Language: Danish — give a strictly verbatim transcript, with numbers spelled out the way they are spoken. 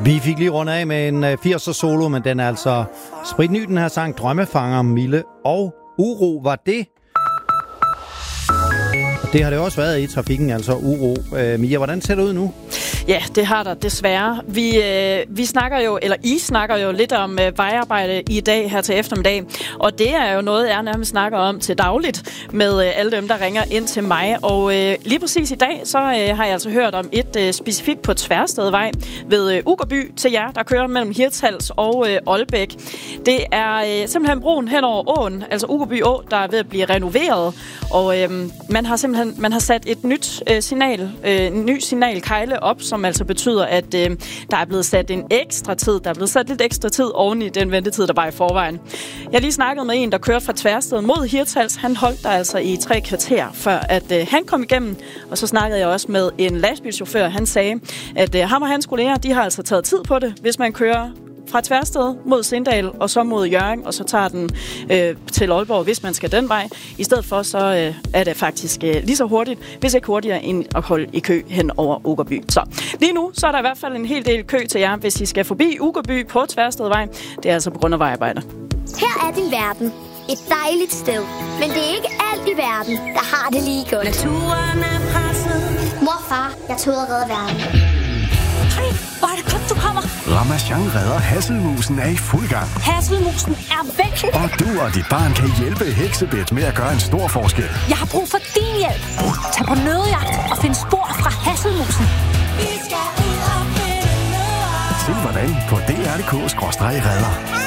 Vi fik lige rundt af med en firser solo, men den er altså spritny, den her sang. Drømmefanger, Mille og Uro var det. Og det har det også været i trafikken, altså Uro. Øh, Mia, hvordan ser det ud nu? Ja, det har der desværre. Vi, øh, vi snakker jo, eller I snakker jo lidt om øh, vejarbejde i dag her til eftermiddag, og det er jo noget, jeg nærmest snakker om til dagligt med øh, alle dem, der ringer ind til mig. Og øh, lige præcis i dag, så øh, har jeg altså hørt om et øh, specifikt på Tværstedvej ved øh, Uggerby til jer, der kører mellem Hirtshals og øh, Aalbæk. Det er øh, simpelthen broen hen over åen, altså Uggerby Å, der er ved at blive renoveret, og øh, man har simpelthen man har sat et nyt øh, signal, øh, en ny signalkejle op, som altså betyder, at øh, der er blevet sat en ekstra tid, der er blevet sat lidt ekstra tid oven i den ventetid, der var i forvejen. Jeg har lige snakket med en, der kørte fra Tværsted mod Hirtshals. Han holdt der altså i tre kvarter, før at øh, han kom igennem. Og så snakkede jeg også med en lastbilchauffør. Han sagde, at øh, ham og hans kolleger, de har altså taget tid på det, hvis man kører fra Tværsted mod Sindal, og så mod Hjørring, og så tager den øh, til Aalborg, hvis man skal den vej. I stedet for, så øh, er det faktisk øh, lige så hurtigt, hvis ikke hurtigere, end at holde i kø hen over Uggerby. Så lige nu, så er der i hvert fald en hel del kø til jer, hvis I skal forbi Uggerby på Tværstedvej. Det er altså på grund af vejarbejder. Her er din verden. Et dejligt sted. Men det er ikke alt i verden, der har det lige godt. Naturen er presset. Morfar, jeg tog ud og redde verden. Hej, hvor er det godt, du kommer. Ramasjang redder Hasselmusen er i fuld gang. Hasselmusen er væk. Og du og dit barn kan hjælpe Heksebet med at gøre en stor forskel. Jeg har brug for din hjælp. Tag på nødjagt og find spor fra Hasselmusen. Vi skal ud og finde noget. Se hvordan på d r punktum d k skråstreg redder.